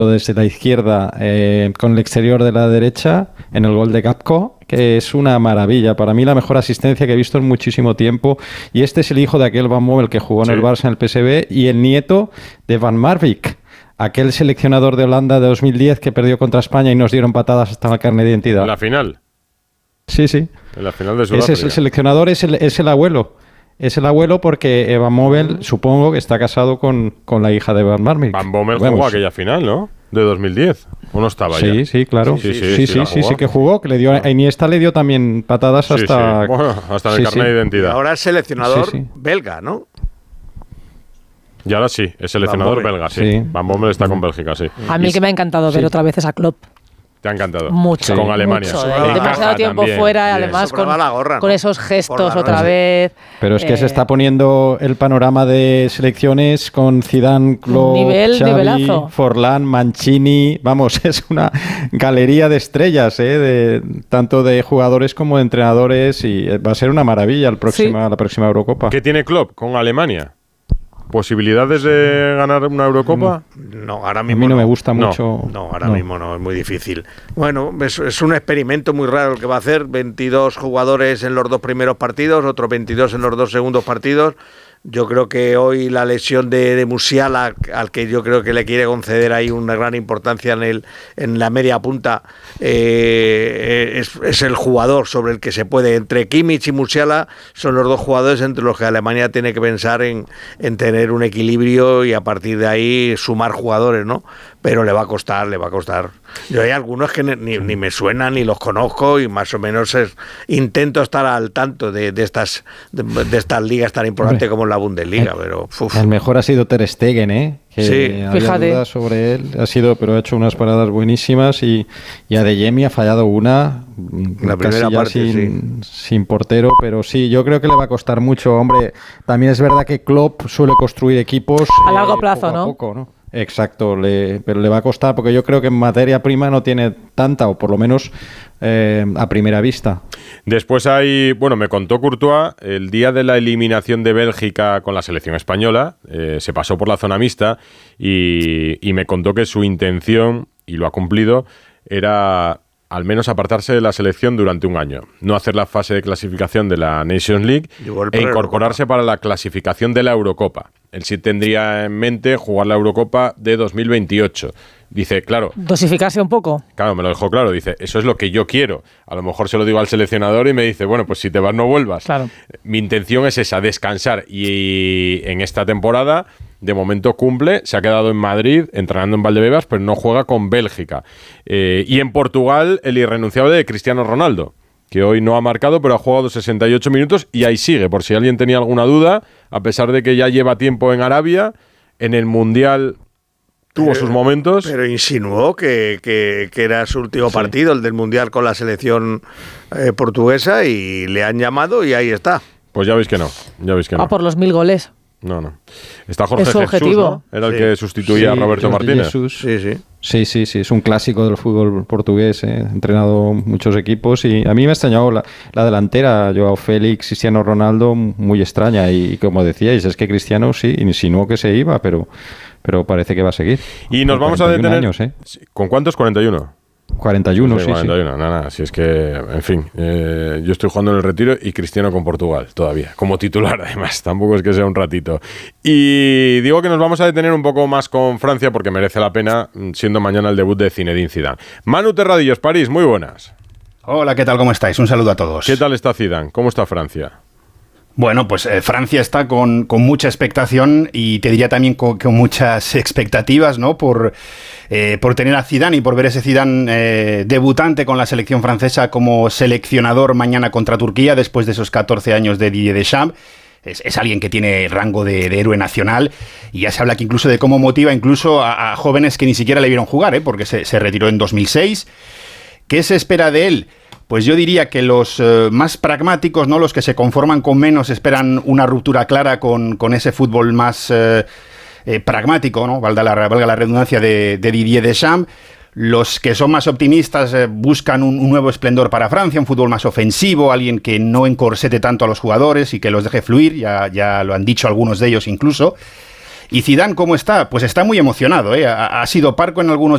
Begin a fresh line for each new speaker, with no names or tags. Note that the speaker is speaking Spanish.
desde la izquierda con el exterior de la derecha en el gol de Gakpo, que es una maravilla. Para mí la mejor asistencia que he visto en muchísimo tiempo. Y este es el hijo de aquel Van Bommel que jugó en el Barça, en el PSV, y el nieto de Van Marwijk, aquel seleccionador de Holanda de 2010 que perdió contra España y nos dieron patadas hasta la carne de identidad.
¿En la final?
Sí, sí.
En la final de Sudáfrica.
Ese es el seleccionador, es el abuelo. Es el abuelo porque Van Bommel, supongo que está casado con la hija de Van Marwijk.
Van Bommel jugó aquella final, ¿no? De 202000. ¿O no estaba ya?
Sí, sí, claro. Sí que jugó. Que le dio, a Iniesta le dio también patadas hasta...
Bueno, hasta en el carnet de identidad.
Y ahora es seleccionador belga, ¿no?
Y ahora sí, es seleccionador belga, sí. Van Bommel está con Bélgica, sí.
A mí que me ha encantado ver otra vez esa Klopp.
Te ha encantado.
Mucho.
Con Alemania.
Mucho, demasiado tiempo también fuera, además con esos gestos otra vez.
Pero es que se está poniendo el panorama de selecciones con Zidane, Klopp, Xavi, Forlán, Mancini. Vamos, es una galería de estrellas, tanto de jugadores como de entrenadores, y va a ser una maravilla la próxima Eurocopa.
¿Qué tiene Klopp con Alemania? ¿Posibilidades de ganar una Eurocopa?
No, ahora mismo
a mí no me gusta mucho.
No, ahora mismo no, es muy difícil. Bueno, es un experimento muy raro el que va a hacer. 22 jugadores en los 2 primeros partidos, otros 22 en los 2 segundos partidos. Yo creo que hoy la lesión de Musiala, al que yo creo que le quiere conceder ahí una gran importancia en la media punta, es el jugador sobre el que se puede, entre Kimmich y Musiala, son los 2 jugadores entre los que Alemania tiene que pensar en tener un equilibrio y a partir de ahí sumar jugadores, ¿no? Pero le va a costar. Yo hay algunos que ni me suenan ni los conozco y más o menos intento estar al tanto de estas ligas tan importantes como la Bundesliga, pero
el mejor ha sido Ter Stegen, que
sí,
había dudas sobre él, pero ha hecho unas paradas buenísimas y Adeyemi ha fallado una,
la primera parte
sin portero, pero sí, yo creo que le va a costar mucho, hombre. También es verdad que Klopp suele construir equipos
a largo plazo,
poco a poco, ¿no? Exacto, pero le va a costar porque yo creo que en materia prima no tiene tanta, o por lo menos a primera vista.
Después me contó Courtois, el día de la eliminación de Bélgica con la selección española, se pasó por la zona mixta y me contó que su intención, y lo ha cumplido, era al menos apartarse de la selección durante un año, no hacer la fase de clasificación de la Nations League e incorporarse para la clasificación de la Eurocopa. Él sí tendría en mente jugar la Eurocopa de 2028. Dice, claro...
¿Dosificarse un poco?
Claro, me lo dejó claro. Dice, eso es lo que yo quiero. A lo mejor se lo digo al seleccionador y me dice, bueno, pues si te vas no vuelvas.
Claro.
Mi intención es esa, descansar. Y en esta temporada, de momento cumple. Se ha quedado en Madrid, entrenando en Valdebebas, pero no juega con Bélgica. Y en Portugal, el irrenunciable de Cristiano Ronaldo, que hoy no ha marcado, pero ha jugado 68 minutos y ahí sigue, por si alguien tenía alguna duda, a pesar de que ya lleva tiempo en Arabia, en el Mundial tuvo sus momentos.
Pero insinuó que era su último partido, el del Mundial con la selección portuguesa, y le han llamado y ahí está.
Pues ya veis que no.
Por los 1000 goles.
No. Está Jorge Jesús, ¿no? Era el que sustituía a Roberto Martínez.
Jesús. Sí, es un clásico del fútbol portugués, ha entrenado muchos equipos y a mí me ha extrañado la delantera, Joao Félix, Cristiano Ronaldo, muy extraña, y como decíais, es que Cristiano sí insinuó que se iba, pero parece que va a seguir.
Y nos vamos a detener... años, ¿Con cuántos? 41.
41, sí.
41, nada, si es que, en fin, yo estoy jugando en el Retiro y Cristiano con Portugal todavía, como titular además, tampoco es que sea un ratito. Y digo que nos vamos a detener un poco más con Francia porque merece la pena, siendo mañana el debut de Zinedine Zidane. Manu Terradillos, París, muy buenas.
Hola, ¿qué tal? ¿Cómo estáis? Un saludo a todos.
¿Qué tal está Zidane? ¿Cómo está Francia?
Bueno, pues Francia está con mucha expectación y te diría también con muchas expectativas, ¿no? Por tener a Zidane y por ver ese Zidane debutante con la selección francesa como seleccionador mañana contra Turquía después de esos 14 años de Didier Deschamps. Es alguien que tiene rango de héroe nacional y ya se habla que incluso de cómo motiva incluso a jóvenes que ni siquiera le vieron jugar, porque se retiró en 2006. ¿Qué se espera de él? Pues yo diría que los más pragmáticos, ¿no? Los que se conforman con menos, esperan una ruptura clara con ese fútbol más pragmático, ¿no? Valga la redundancia de Didier Deschamps. Los que son más optimistas buscan un nuevo esplendor para Francia, un fútbol más ofensivo, alguien que no encorsete tanto a los jugadores y que los deje fluir, ya lo han dicho algunos de ellos incluso. ¿Y Zidane cómo está? Pues está muy emocionado, Ha sido parco en algunos